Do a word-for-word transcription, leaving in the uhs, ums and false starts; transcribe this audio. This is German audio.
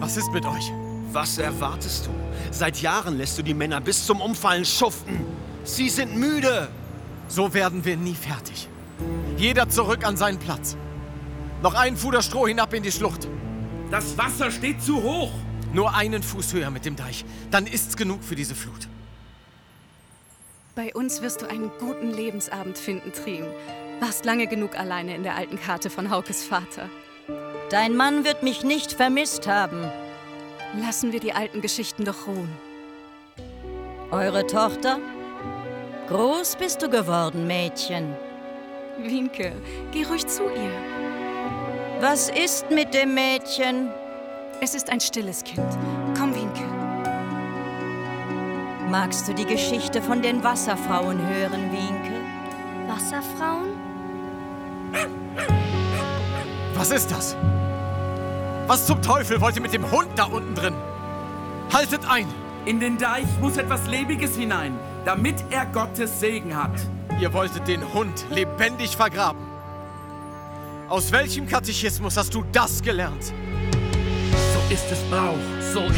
Was ist mit euch? Was erwartest du? Seit Jahren lässt du die Männer bis zum Umfallen schuften. Sie sind müde. So werden wir nie fertig. Jeder zurück an seinen Platz. Noch einen Fuder Stroh hinab in die Schlucht. Das Wasser steht zu hoch. Nur einen Fuß höher mit dem Deich. Dann ist's genug für diese Flut. Bei uns wirst du einen guten Lebensabend finden, Trien. Warst lange genug alleine in der alten Karte von Haukes Vater. Dein Mann wird mich nicht vermisst haben. Lassen wir die alten Geschichten doch ruhen. Eure Tochter? Groß bist du geworden, Mädchen. Wienke, geh ruhig zu ihr. Was ist mit dem Mädchen? Es ist ein stilles Kind. Komm, Wienke. Magst du die Geschichte von den Wasserfrauen hören, Wienke? Wasserfrauen? Was ist das? Was zum Teufel wollt ihr mit dem Hund da unten drin? Haltet ein! In den Deich muss etwas Lebendiges hinein, damit er Gottes Segen hat. Ihr wolltet den Hund lebendig vergraben. Aus welchem Katechismus hast du das gelernt? So ist es Brauch. So